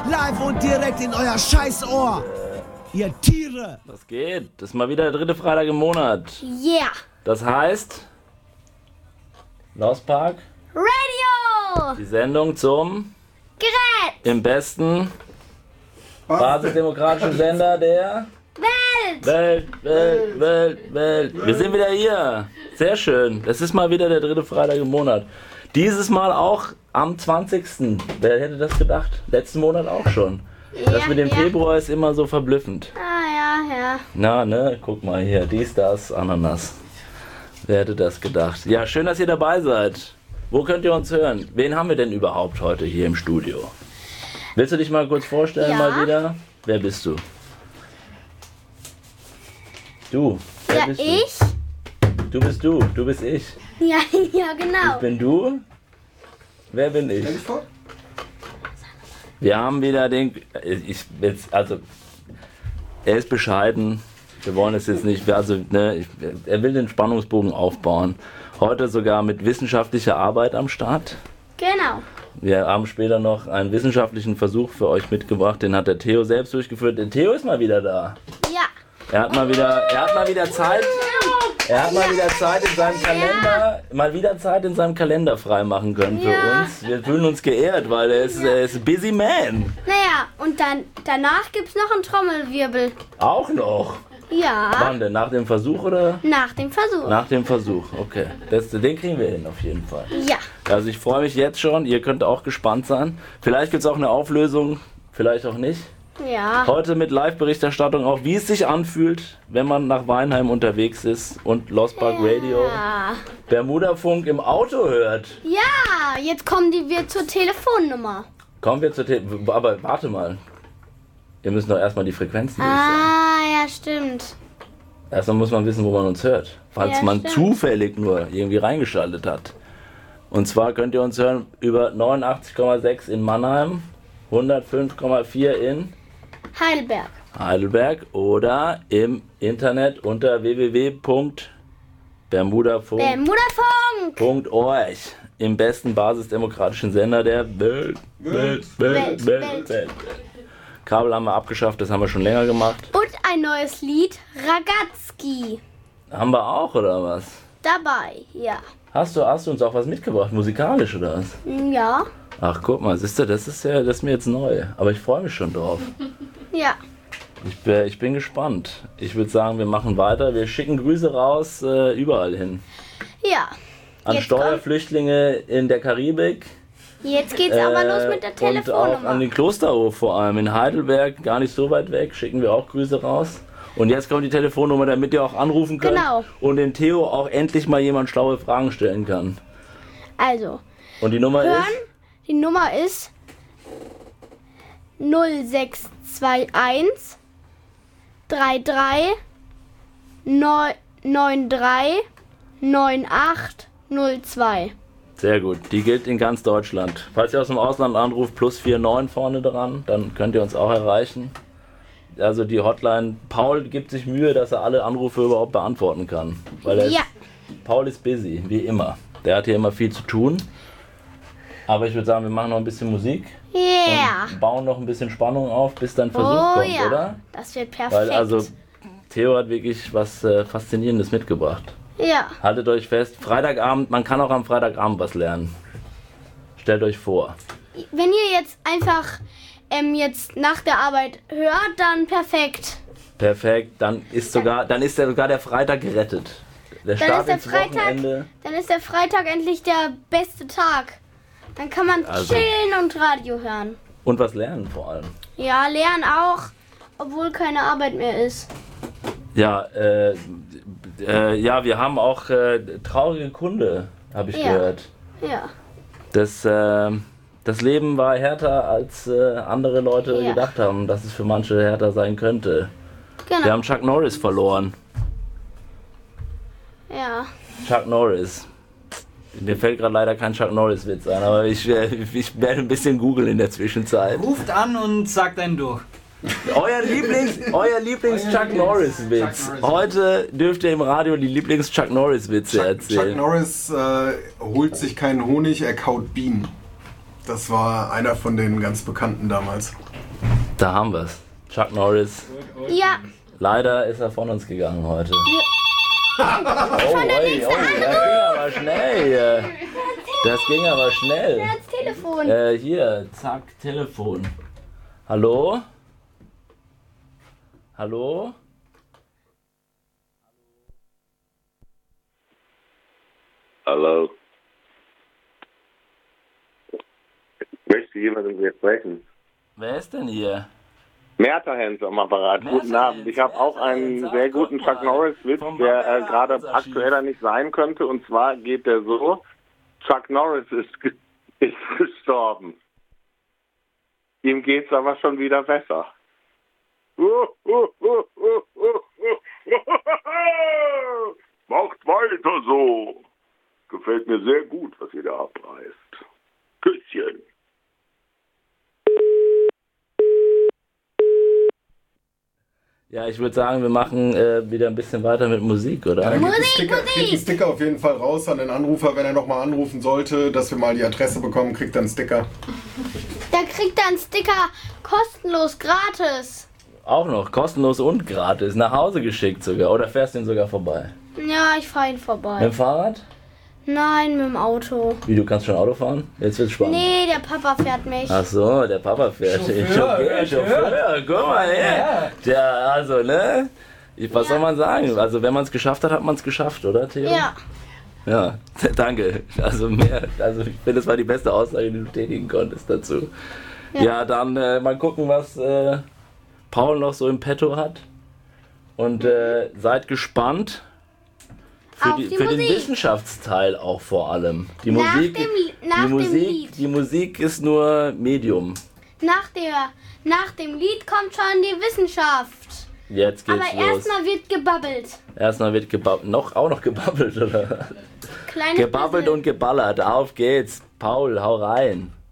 Live und direkt in euer Scheißohr. Ihr Tiere. Was geht? Das ist mal wieder der 3. Freitag im Monat. Yeah. Das heißt... Lost Park. Radio. Die Sendung zum... Gerät. Im besten... basisdemokratischen Sender der... Welt. Wir sind wieder hier. Sehr schön. Es ist mal wieder der 3. Freitag im Monat. Dieses Mal auch am 20. Wer hätte das gedacht? Letzten Monat auch schon. Das mit dem Februar ist immer so verblüffend. Ja. Na, ne? Guck mal hier. Dies, das, Ananas. Wer hätte das gedacht? Ja, schön, dass ihr dabei seid. Wo könnt ihr uns hören? Wen haben wir denn überhaupt heute hier im Studio? Willst du dich mal kurz vorstellen, mal wieder? Wer bist du? Du. Wer bist ich? Du bist du. Du bist ich. Ja, genau. Ich bin du. Wer bin ich? Wir haben wieder den... er ist bescheiden. Wir wollen es jetzt nicht... er will den Spannungsbogen aufbauen. Heute sogar mit wissenschaftlicher Arbeit am Start. Genau. Wir haben später noch einen wissenschaftlichen Versuch für euch mitgebracht. Den hat der Theo selbst durchgeführt. Der Theo ist mal wieder da. Ja. Er hat mal wieder Zeit. Er hat mal wieder Zeit in seinem Kalender, freimachen können für uns. Wir fühlen uns geehrt, weil er ist ein busy man. Naja, und danach gibt's noch einen Trommelwirbel. Auch noch? Ja. Wann denn? Nach dem Versuch oder? Nach dem Versuch. Nach dem Versuch, okay. Den kriegen wir hin auf jeden Fall. Ja. Also ich freue mich jetzt schon, ihr könnt auch gespannt sein. Vielleicht gibt es auch eine Auflösung, vielleicht auch nicht. Ja. Heute mit Live-Berichterstattung auch, wie es sich anfühlt, wenn man nach Weinheim unterwegs ist und Lost Park Radio, Bermuda-Funk im Auto hört. Ja, jetzt kommen wir zur Telefonnummer. Kommen wir zur Telefonnummer, aber warte mal. Wir müssen doch erstmal die Frequenzen durchsagen. Ja, stimmt. Erstmal muss man wissen, wo man uns hört, falls man stimmt. zufällig nur irgendwie reingeschaltet hat. Und zwar könnt ihr uns hören über 89,6 in Mannheim, 105,4 in Heidelberg oder im Internet unter www.bermudafunk.org, im besten basisdemokratischen Sender der Welt. Kabel haben wir abgeschafft, das haben wir schon länger gemacht. Und ein neues Lied, Ragazzi. Haben wir auch, oder was? Dabei, ja. Hast du uns auch was mitgebracht, musikalisch oder was? Ja. Ach, guck mal, siehst du, das ist mir jetzt neu. Aber ich freue mich schon drauf. Ja. Ich bin gespannt. Ich würde sagen, wir machen weiter. Wir schicken Grüße raus überall hin. Ja. An Jetzt Steuerflüchtlinge in der Karibik. Jetzt geht's aber los mit der Telefonnummer. Und auch an den Klosterhof vor allem. In Heidelberg, gar nicht so weit weg, schicken wir auch Grüße raus. Und jetzt kommt die Telefonnummer, damit ihr auch anrufen könnt. Genau. Und den Theo auch endlich mal jemand schlaue Fragen stellen kann. Also. Und die Nummer ist? Die Nummer ist 0621 33 93 9802. Sehr gut, die gilt in ganz Deutschland. Falls ihr aus dem Ausland anruft, +49 vorne dran, dann könnt ihr uns auch erreichen. Also die Hotline, Paul gibt sich Mühe, dass er alle Anrufe überhaupt beantworten kann. Weil Paul ist busy, wie immer. Der hat hier immer viel zu tun. Aber ich würde sagen, wir machen noch ein bisschen Musik. Und bauen noch ein bisschen Spannung auf, bis dein Versuch kommt, oder? Das wird perfekt. Weil also Theo hat wirklich was Faszinierendes mitgebracht. Ja. Haltet euch fest, Freitagabend, man kann auch am Freitagabend was lernen. Stellt euch vor. Wenn ihr jetzt einfach jetzt nach der Arbeit hört, dann perfekt. Perfekt, dann ist sogar der Freitag gerettet. Der Start ins Wochenende. Dann ist der Freitag endlich der beste Tag. Dann kann man chillen und Radio hören. Und was lernen vor allem. Ja, lernen auch, obwohl keine Arbeit mehr ist. Ja, wir haben auch traurige Kunde, habe ich gehört. Ja. Das Leben war härter, als andere Leute gedacht haben, dass es für manche härter sein könnte. Genau. Wir haben Chuck Norris verloren. Ja. Chuck Norris. Mir fällt gerade leider kein Chuck Norris-Witz ein, aber ich werde ein bisschen googeln in der Zwischenzeit. Ruft an und sagt einen durch. Euer Lieblings-Chuck Norris-Witz. Heute dürft ihr im Radio die Lieblings-Chuck Norris-Witze erzählen. Chuck Norris holt sich keinen Honig, er kaut Bienen. Das war einer von den ganz Bekannten damals. Da haben wir's. Chuck Norris. Ja. Leider ist er von uns gegangen heute. Oh, der oi, nächste oh, das ging aber schnell hier. Das ging aber schnell. Wer hat's Telefon? Hier, zack, Telefon. Hallo? Hallo? Hallo. Möchte jemand mit mir sprechen? Wer ist denn hier? Merterhens am Apparat. Guten Abend. Ich habe auch einen sehr guten Chuck Norris-Witz, der gerade aktueller nicht sein könnte. Und zwar geht der so: Chuck Norris ist gestorben. Ihm geht's aber schon wieder besser. Macht weiter so. Gefällt mir sehr gut, was ihr da abreißt. Küsschen. Ja, ich würde sagen, wir machen wieder ein bisschen weiter mit Musik, oder? Dann Musik, geht ein Sticker auf jeden Fall raus an den Anrufer, wenn er nochmal anrufen sollte, dass wir mal die Adresse bekommen, kriegt er einen Sticker. Der kriegt dann Sticker kostenlos, gratis. Auch noch, kostenlos und gratis, nach Hause geschickt sogar. Oder fährst du ihn sogar vorbei? Ja, ich fahre ihn Mit vorbei. dem Fahrrad? Nein, mit dem Auto. Wie, du kannst schon Auto fahren? Jetzt wird's spannend. Nee, der Papa fährt mich. Ach so, der Papa fährt. Chauffeur, guck mal her. Der, also, ne? Was soll man sagen? Also, wenn man es geschafft hat, hat man es geschafft, oder, Theo? Ja. Ja, danke. Also, ich finde, das war die beste Aussage, die du tätigen konntest dazu. Ja, dann mal gucken, was Paul noch so im Petto hat. Und seid gespannt. Auf Für die den Musik. Wissenschaftsteil auch vor allem. Die Nach Musik, dem Lied. die Musik ist nur Medium. Nach dem Lied kommt schon die Wissenschaft. Jetzt geht's Aber los. erstmal wird gebabbelt. Erstmal wird gebabbelt. Auch noch gebabbelt, oder? Kleines Gebabbelt bisschen. und geballert. Auf geht's. Paul, hau rein.